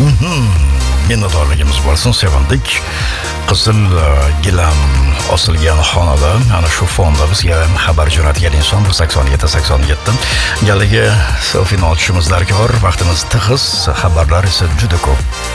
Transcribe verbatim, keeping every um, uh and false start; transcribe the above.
Minnatdorligimiz bo'lsin, sevindik. Qizil e, gilam osilgan xonada ana shu fonda bizga xabar jo'natgan inson bir sakson yetti sakson yetti. Galigi selfini olishimiz darkor, vaqtimiz tig'iz, xabarlar esa juda ko'p.